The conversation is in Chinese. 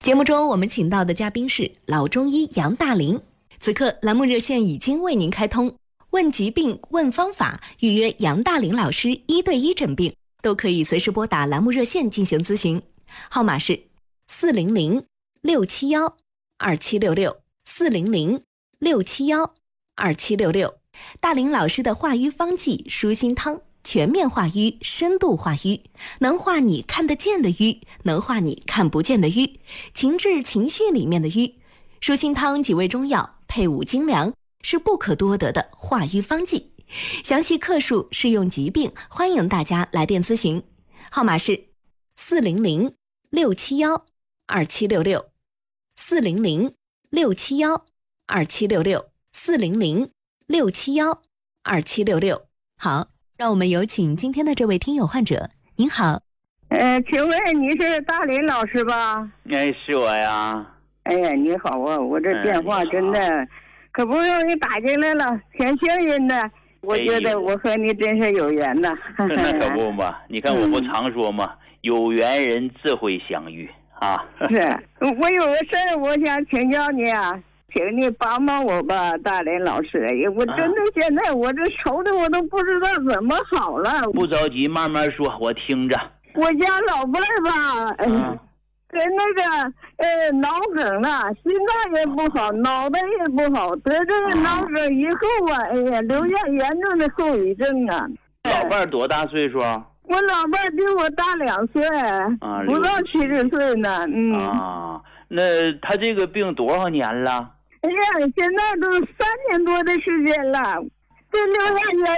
节目中我们请到的嘉宾是老中医杨大林。此刻栏目热线已经为您开通，问疾病问方法，预约杨大林老师1对1诊病，都可以随时拨打栏目热线进行咨询，号码是400-671-2766，400-671-2766。大林老师的化瘀方剂舒心汤，全面化瘀，深度化瘀，能化你看得见的瘀，能化你看不见的瘀，情志情绪里面的瘀。舒心汤几味中药配伍精粮，是不可多得的化瘀方剂。详细克数、适用疾病，欢迎大家来电咨询，号码是400-671-2766，400-671-2766。好，让我们有请今天的这位听友患者。您好， 请问你是大林老师吧？ 是我呀。 哎呀，你好啊，我这电话真的可不容易打进来了，挺幸运的。我觉得我和你真是有缘的。 那可不嘛，你看我不常说嘛，有缘人自会相遇啊。 是，我有个事儿，我想请教你啊，请你帮帮我吧，大林老师。我真的现在我这愁的我都不知道怎么好了。 不着急，慢慢说，我听着。 我家老伴儿吧，跟那个脑梗了，心脏也不好，脑袋也不好，得这个脑梗以后啊，哎呀，留下严重的后遗症啊。 老伴儿多大岁数？ 我老伴儿比我大2岁，不到70岁呢。 那他这个病多少年了？ 哎呀，现在都3年多的时间了，这留下